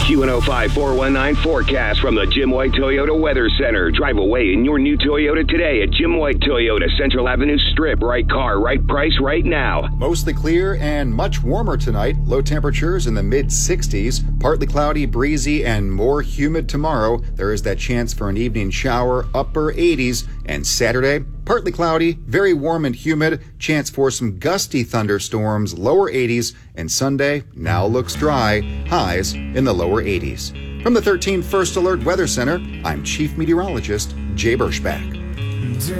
Q105 419 forecast from the Jim White Toyota Weather Center. Drive away in your new Toyota today at Jim White Toyota, Central Avenue Strip. Right car, right price, right now. Mostly clear and much warmer tonight. Low temperatures in the mid-60s. Partly cloudy, breezy, and more humid tomorrow. There is that chance for an evening shower, upper 80s. And Saturday, partly cloudy, very warm and humid. Chance for some gusty thunderstorms, lower 80s. And Sunday now looks dry, highs in the lower 80s. From the 13 First Alert Weather Center, I'm Chief Meteorologist Jay Berschbach.